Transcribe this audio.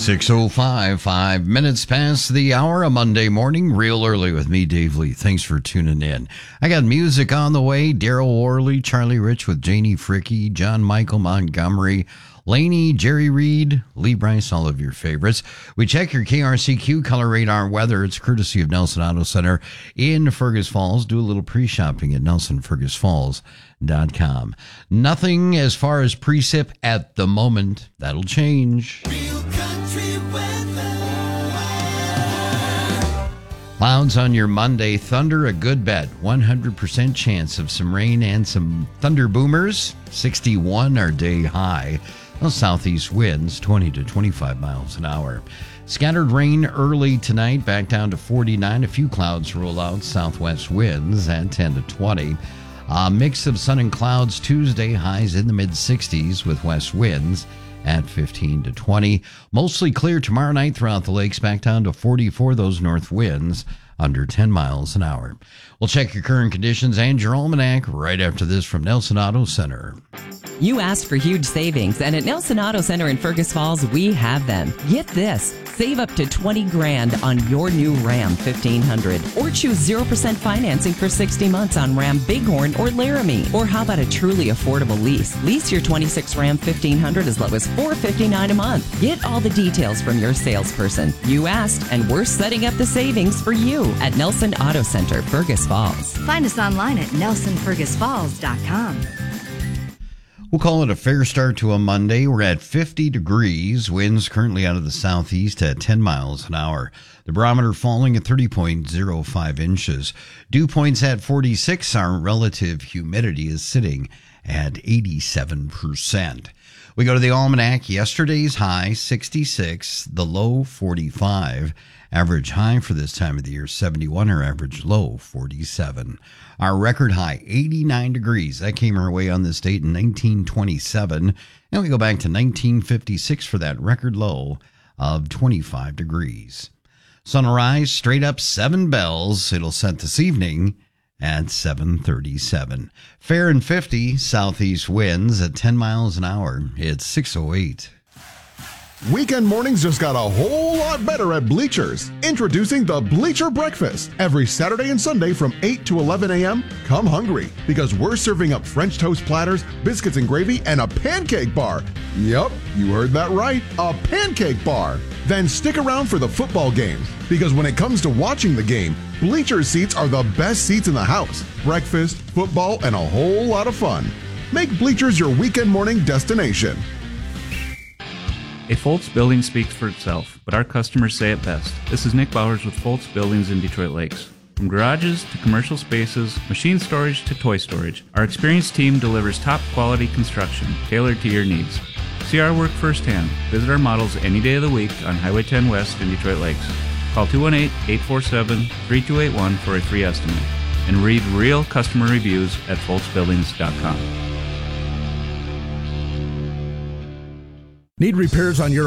6:05, 5 minutes past the hour, a Monday morning, real early with me, Dave Lee. Thanks for tuning in. I got music on the way. Daryl Worley, Charlie Rich with Janie Fricky, John Michael Montgomery, Laney, Jerry Reed, Lee Bryce, all of your favorites. We check your KRCQ color radar weather. It's courtesy of Nelson Auto Center in Fergus Falls. Do a little pre-shopping at NelsonFergusFalls.com. Nothing as far as precip at the moment. That'll change. Real country weather. Clouds on your Monday. Thunder, a good bet. 100% chance of some rain and some thunder boomers. 61 our day high. Those southeast winds, 20 to 25 miles an hour. Scattered rain early tonight, back down to 49. A few clouds roll out. Southwest winds at 10 to 20. A mix of sun and clouds Tuesday, highs in the mid-60s with west winds at 15 to 20. Mostly clear tomorrow night throughout the lakes, back down to 44. Those north winds under 10 miles an hour. We'll check your current conditions and your almanac right after this from Nelson Auto Center. You asked for huge savings, and at Nelson Auto Center in Fergus Falls, we have them. Get this. Save up to $20,000 on your new Ram 1500. Or choose 0% financing for 60 months on Ram Bighorn or Laramie. Or how about a truly affordable lease? Lease your 26 Ram 1500 as low as $459 a month. Get all the details from your salesperson. You asked, and we're setting up the savings for you at Nelson Auto Center, Fergus Falls. Find us online at NelsonFergusFalls.com. We'll call it a fair start to a Monday. We're at 50 degrees. Winds currently out of the southeast at 10 miles an hour. The barometer falling at 30.05 inches. Dew points at 46. Our relative humidity is sitting at 87%. We go to the almanac. Yesterday's high, 66. The low, 45. Average high for this time of the year, 71. Our average low, 47. Our record high, 89 degrees. That came our way on this date in 1927. And we go back to 1956 for that record low of 25 degrees. Sunrise, straight up 7 bells. It'll set this evening at 7:37. Fair and 50, southeast winds at 10 miles an hour. It's 6:08. Weekend mornings just got a whole lot better at Bleachers. Introducing the Bleacher Breakfast. Every Saturday and Sunday from 8 to 11 a.m., come hungry because we're serving up French toast platters, biscuits and gravy, and a pancake bar. Yup, you heard that right, a pancake bar. Then stick around for the football games because when it comes to watching the game, Bleacher seats are the best seats in the house. Breakfast, football, and a whole lot of fun. Make Bleachers your weekend morning destination. A Foltz building speaks for itself, but our customers say it best. This is Nick Bowers with Foltz Buildings in Detroit Lakes. From garages to commercial spaces, machine storage to toy storage, our experienced team delivers top quality construction tailored to your needs. See our work firsthand. Visit our models any day of the week on Highway 10 West in Detroit Lakes. Call 218-847-3281 for a free estimate. And read real customer reviews at FoltzBuildings.com. Need repairs on your